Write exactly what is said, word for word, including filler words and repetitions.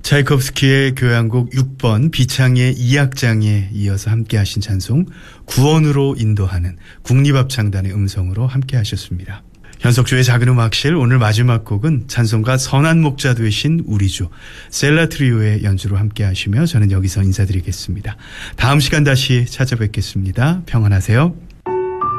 차이콥스키의 교향곡 육 번 비창의 이 악장에 이어서 함께 하신 찬송 구원으로 인도하는 국립합창단의 음성으로 함께 하셨습니다. 현석주의 작은 음악실 오늘 마지막 곡은 찬송가 선한 목자 되신 우리 주 셀라 트리오의 연주로 함께 하시며 저는 여기서 인사드리겠습니다. 다음 시간 다시 찾아뵙겠습니다. 평안하세요.